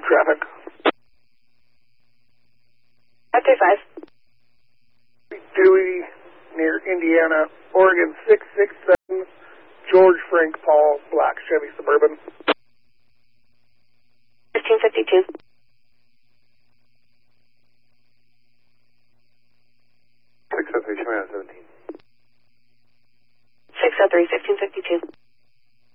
traffic. 535. Dewey, near Indiana, Oregon 667, George Frank Paul, black Chevy Suburban. 1552. 603, 17. 603, 1552.